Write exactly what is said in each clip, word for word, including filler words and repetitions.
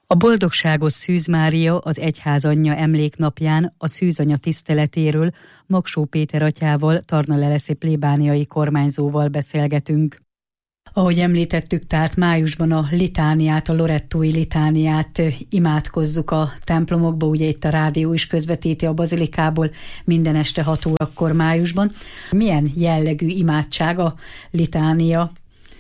A boldogságos Szűz Mária az Egyházanyja emléknapján a Szűzanya tiszteletéről Magsó Péter atyával, Tarnaleleszi plébániai kormányzóval beszélgetünk. Ahogy említettük, tehát májusban a litániát, a lorettói litániát imádkozzuk a templomokba, ugye itt a rádió is közvetíti a bazilikából minden este hat órakor májusban. Milyen jellegű imádság a litánia?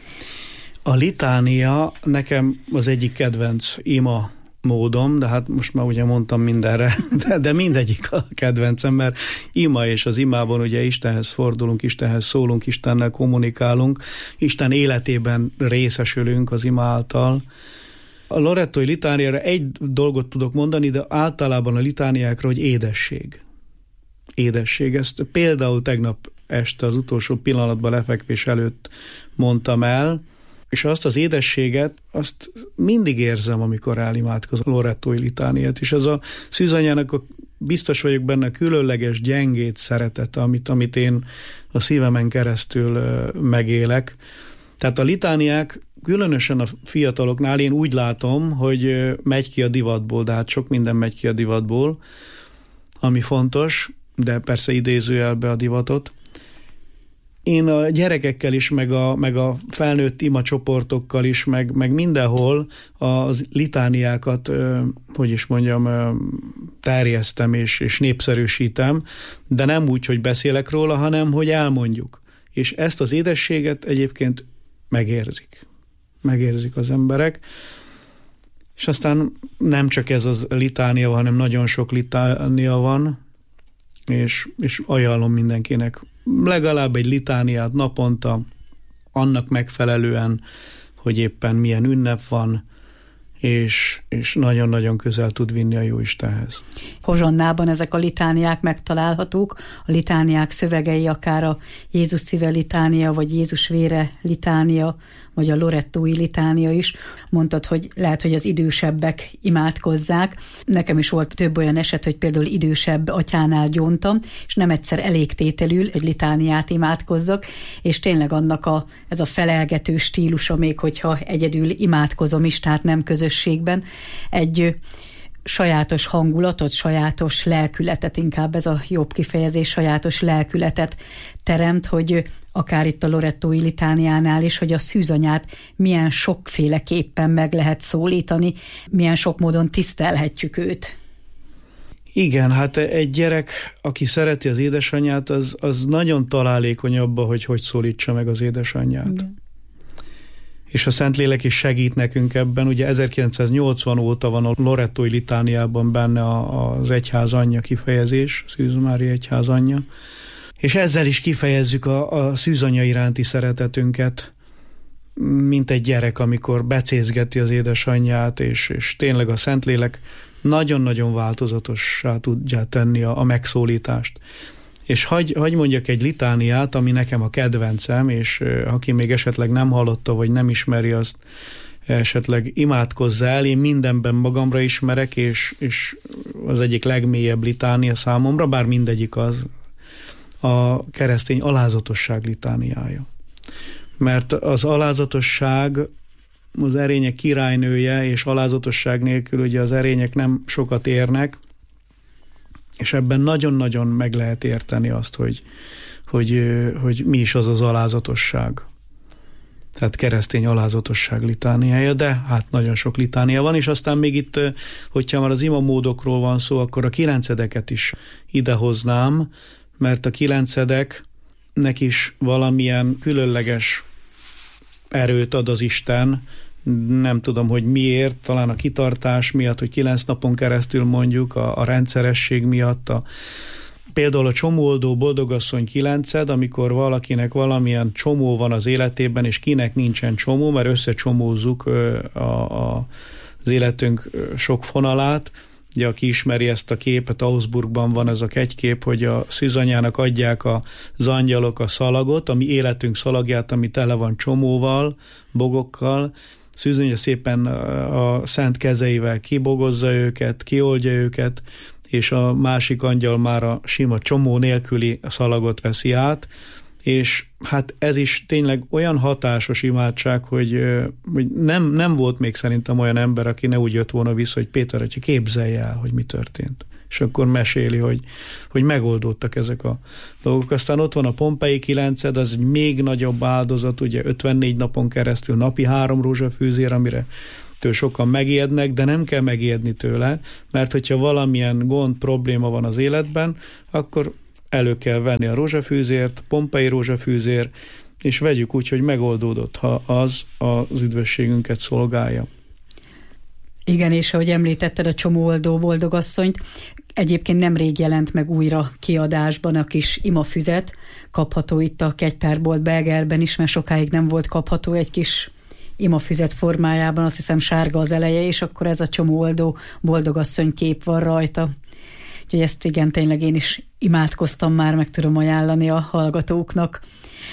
A litánia nekem az egyik kedvenc ima módom, de hát most már ugye mondtam mindenre, de, de mindegyik a kedvencem, mert ima, és az imában ugye Istenhez fordulunk, Istenhez szólunk, Istennel kommunikálunk, Isten életében részesülünk az ima által. A lorettói litániára egy dolgot tudok mondani, de általában a litániákra, hogy édesség. Édesség. Ezt például tegnap este az utolsó pillanatban lefekvés előtt mondtam el, és azt az édességet, azt mindig érzem, amikor elimádkozom a lorettói litániát, és ez a Szűzanyának a, biztos vagyok benne, különleges, gyengét szeretet, amit, amit én a szívemen keresztül uh, megélek. Tehát a litániák, különösen a fiataloknál én úgy látom, hogy uh, megy ki a divatból, de hát sok minden megy ki a divatból, ami fontos, de persze idézőjelbe a divatot. Én a gyerekekkel is, meg a, meg a felnőtt ima csoportokkal is, meg, meg mindenhol a litániákat, hogy is mondjam, terjesztem és, és népszerűsítem, de nem úgy, hogy beszélek róla, hanem hogy elmondjuk. És ezt az édességet egyébként megérzik. Megérzik az emberek. És aztán nem csak ez a litánia, hanem nagyon sok litánia van, és, és ajánlom mindenkinek legalább egy litániát naponta, annak megfelelően, hogy éppen milyen ünnep van, és, és nagyon-nagyon közel tud vinni a Jóistenhez. Hozsannában ezek a litániák megtalálhatók, a litániák szövegei, akár a Jézus szíve litánia, vagy Jézus vére litánia, vagy a lorettói litánia is. Mondtad, hogy lehet, hogy az idősebbek imádkozzák. Nekem is volt több olyan eset, hogy például idősebb atyánál gyóntam, és nem egyszer elégtételül egy litániát imádkozzak, és tényleg annak a, ez a felelgető stílusa, még hogyha egyedül imádkozom is, tehát nem közösségben, egy sajátos hangulatot, sajátos lelkületet, inkább ez a jobb kifejezés, sajátos lelkületet teremt, hogy akár itt a lorettói litániánál is, hogy a Szűzanyát milyen sokféleképpen meg lehet szólítani, milyen sok módon tisztelhetjük őt. Igen, hát egy gyerek, aki szereti az édesanyját, az, az nagyon találékony abba, hogy hogy szólítsa meg az édesanyját. Igen. És a Szentlélek is segít nekünk ebben. Ugye ezerkilencszáznyolcvan óta van a lorettói litániában benne az egyházanyja kifejezés, Szűz Mária egyházanyja. És ezzel is kifejezzük a, a szűzanya iránti szeretetünket, mint egy gyerek, amikor becézgeti az édesanyját, és, és tényleg a Szentlélek nagyon-nagyon változatossá tudja tenni a, a megszólítást. És hagy, hagy mondjak egy litániát, ami nekem a kedvencem, és aki még esetleg nem hallotta, vagy nem ismeri, azt esetleg imádkozza el. Én mindenben magamra ismerek, és, és az egyik legmélyebb litánia számomra, bár mindegyik az, a keresztény alázatosság litániája. Mert az alázatosság az erények királynője, és alázatosság nélkül ugye az erények nem sokat érnek, és ebben nagyon-nagyon meg lehet érteni azt, hogy, hogy, hogy mi is az az alázatosság. Tehát keresztény alázatosság litániája, de hát nagyon sok litánia van, és aztán még itt, hogyha már az imamódokról van szó, akkor a kilencedeket is idehoznám, mert a kilencedeknek is valamilyen különleges erőt ad az Isten, nem tudom, hogy miért, talán a kitartás miatt, hogy kilenc napon keresztül mondjuk, a, a rendszeresség miatt, a, például a csomóoldó boldogasszony kilenced, amikor valakinek valamilyen csomó van az életében, és kinek nincsen csomó, mert összecsomózzuk a, a, az életünk sok fonalát. Ugye, aki ismeri ezt a képet, Augsburgban van ez a kegykép, hogy a Szűzanyának adják az angyalok a szalagot, ami életünk szalagját, ami tele van csomóval, bogokkal. Szűzanya szépen a szent kezeivel kibogozza őket, kioldja őket, és a másik angyal már a sima csomó nélküli szalagot veszi át, és hát ez is tényleg olyan hatásos imádság, hogy, hogy nem, nem volt még szerintem olyan ember, aki ne úgy jött volna vissza, hogy Péter atya, képzelje el, hogy mi történt. És akkor meséli, hogy, hogy megoldódtak ezek a dolgok. Aztán ott van a Pompei kilenced, az egy még nagyobb áldozat, ugye ötvennégy napon keresztül napi három rózsafűzér, amire től sokan megijednek, de nem kell megijedni tőle, mert hogyha valamilyen gond, probléma van az életben, akkor elő kell venni a rózsafűzért, Pompei rózsafűzér, és vegyük úgy, hogy megoldódott, ha az az üdvösségünket szolgálja. Igen, és ahogy említetted a csomóoldó boldogasszonyt, egyébként nemrég jelent meg újra kiadásban a kis imafüzet, kapható itt a Kegytárbolt Belgerben is, mert sokáig nem volt kapható egy kis imafüzet formájában, azt hiszem sárga az eleje, és akkor ez a csomóoldó boldogasszony kép van rajta. Úgyhogy ezt igen, tényleg én is imádkoztam már, meg tudom ajánlani a hallgatóknak.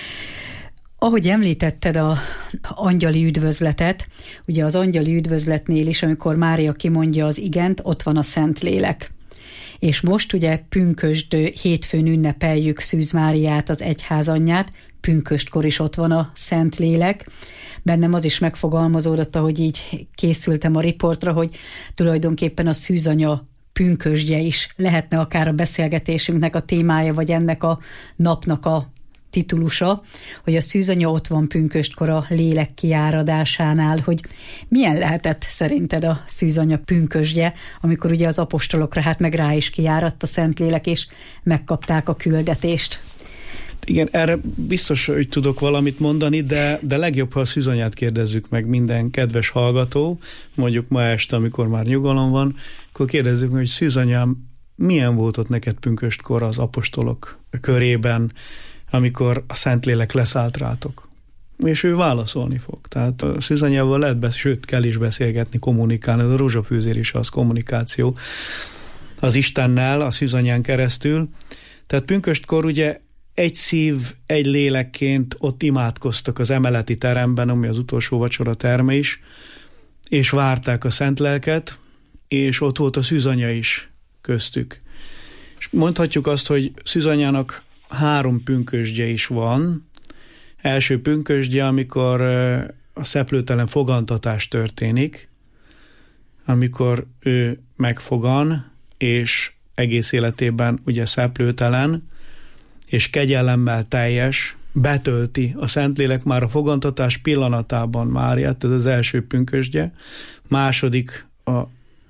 Ahogy említetted a angyali üdvözletet, ugye az angyali üdvözletnél is, amikor Mária kimondja az igent, ott van a Szentlélek. És most ugye pünkösd hétfőn ünnepeljük Szűz Máriát, az egyház anyját, pünköstkor is ott van a Szentlélek. Bennem az is megfogalmazódott, ahogy így készültem a riportra, hogy tulajdonképpen a szűzanya pünkösdje is lehetne akár a beszélgetésünknek a témája, vagy ennek a napnak a titulusa, hogy a szűzanya ott van pünköstkor a lélek kiáradásánál, hogy milyen lehetett szerinted a szűzanya pünkösdje, amikor ugye az apostolokra hát meg rá is kiáradt a Szentlélek, és megkapták a küldetést. Igen, erre biztos, hogy tudok valamit mondani, de, de legjobb, ha a szűzanyát kérdezzük meg minden kedves hallgató, mondjuk ma este, amikor már nyugalom van, akkor kérdezzük meg, hogy szűzanyám, milyen volt ott neked pünköstkor az apostolok körében, amikor a Szentlélek leszállt rátok? És ő válaszolni fog. Tehát a szűzanyával lehet, besz- sőt, kell is beszélgetni, kommunikálni, a rózsafűzér is az kommunikáció az Istennel, a szűzanyán keresztül. Tehát pünköstkor ugye egy szív, egy lélekként ott imádkoztak az emeleti teremben, ami az utolsó vacsora terme is, és várták a Szentlelket, és ott volt a szűzanya is köztük. És mondhatjuk azt, hogy szűzanyának három pünkösdje is van. Első pünkösdje, amikor a szeplőtelen fogantatás történik, amikor ő megfogan, és egész életében ugye szeplőtelen, és kegyelemmel teljes, betölti a Szentlélek már a fogantatás pillanatában Máriát, ez az első pünkösdje. Második a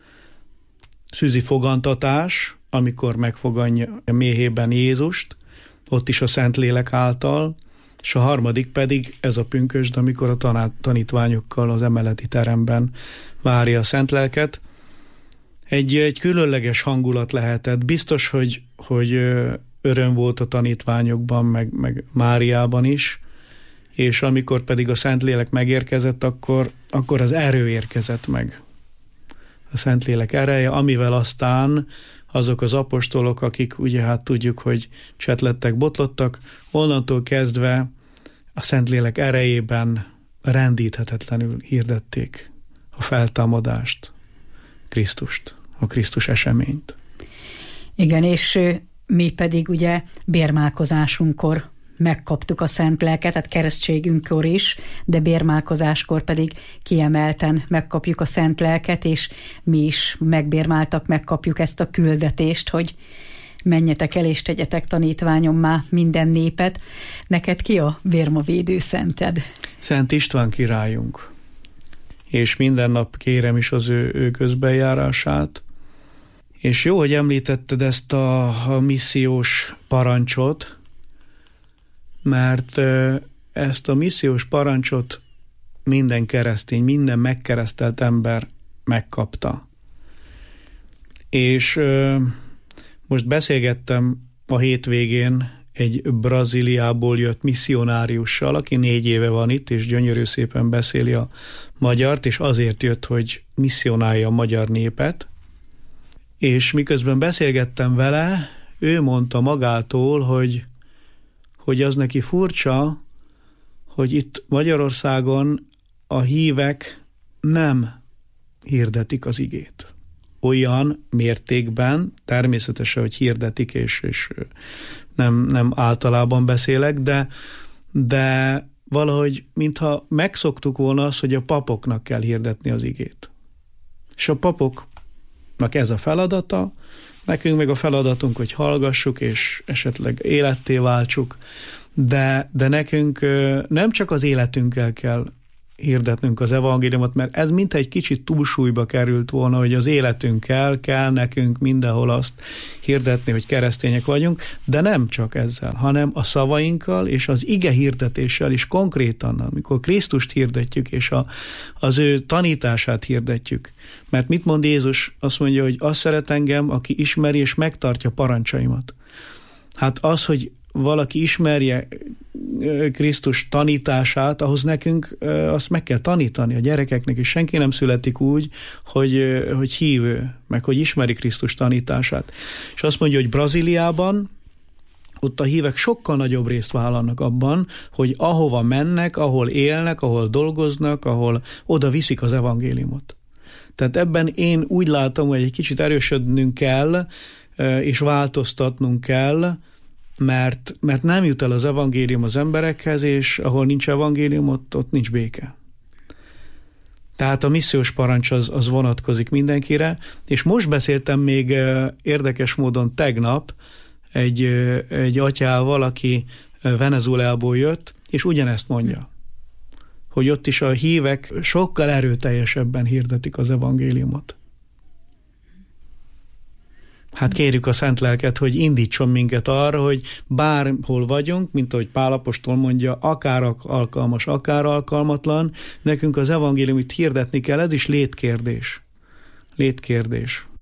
szűzi fogantatás, amikor megfogadja a méhében Jézust, ott is a Szentlélek által, és a harmadik pedig ez a pünkösd, amikor a tanát, tanítványokkal az emeleti teremben várja a Szentlelket. Egy, egy különleges hangulat lehetett. Biztos, hogy, hogy öröm volt a tanítványokban, meg, meg Máriában is, és amikor pedig a Szentlélek megérkezett, akkor, akkor az erő érkezett meg. A Szentlélek ereje, amivel aztán azok az apostolok, akik ugye hát tudjuk, hogy csetlettek, botlottak, onnantól kezdve a Szentlélek erejében rendíthetetlenül hirdették a feltámadást, Krisztust, a Krisztus eseményt. Igen, és mi pedig ugye bérmálkozásunkkor megkaptuk a Szentlelket, tehát keresztségünkkor is, de bérmálkozáskor pedig kiemelten megkapjuk a Szentlelket, és mi is megbérmáltak, megkapjuk ezt a küldetést, hogy menjetek el és tegyetek tanítványommá minden népet. Neked ki a vérmavédő szented? Szent István királyunk. És minden nap kérem is az ő, ő közbenjárását. És jó, hogy említetted ezt a, a missziós parancsot, mert ezt a missziós parancsot minden keresztény, minden megkeresztelt ember megkapta. És most beszélgettem a hétvégén egy Brazíliából jött misszionáriussal, aki négy éve van itt, és gyönyörű szépen beszéli a magyart, és azért jött, hogy misszionálja a magyar népet. És miközben beszélgettem vele, ő mondta magától, hogy hogy az neki furcsa, hogy itt Magyarországon a hívek nem hirdetik az igét. olyan mértékben, természetesen, hogy hirdetik, és, és nem, nem általában beszélek, de, de valahogy, mintha megszoktuk volna azt, hogy a papoknak kell hirdetni az igét. És a papoknak ez a feladata, nekünk meg a feladatunk, hogy hallgassuk, és esetleg életté váltsuk, de, de nekünk nem csak az életünkkel kell hirdetnünk az evangéliumot, mert ez mintha egy kicsit túlsúlyba került volna, hogy az életünkkel kell nekünk mindenhol azt hirdetni, hogy keresztények vagyunk, de nem csak ezzel, hanem a szavainkkal és az ige hirdetéssel is konkrétan, amikor Krisztust hirdetjük, és a, az ő tanítását hirdetjük. Mert mit mond Jézus? Azt mondja, hogy azt szeret engem, aki ismeri és megtartja parancsaimat. Hát az, hogy valaki ismerje Krisztus tanítását, ahhoz nekünk azt meg kell tanítani a gyerekeknek, és senki nem születik úgy, hogy, hogy hívő, meg hogy ismeri Krisztus tanítását. És azt mondja, hogy Brazíliában ott a hívek sokkal nagyobb részt vállalnak abban, hogy ahova mennek, ahol élnek, ahol dolgoznak, ahol oda viszik az evangéliumot. Tehát ebben én úgy látom, hogy egy kicsit erősödnünk kell, és változtatnunk kell, Mert, mert nem jut el az evangélium az emberekhez, és ahol nincs evangélium, ott, ott nincs béke. Tehát a missziós parancs az, az vonatkozik mindenkire, és most beszéltem még érdekes módon tegnap egy, egy atyával, aki Venezuelából jött, és ugyanezt mondja, hogy ott is a hívek sokkal erőteljesebben hirdetik az evangéliumot. Hát kérjük a Szent Lelket, hogy indítson minket arra, hogy bárhol vagyunk, mint ahogy Pál apostol mondja, akár alkalmas, akár alkalmatlan, nekünk az evangéliumot hirdetni kell, ez is létkérdés. Létkérdés.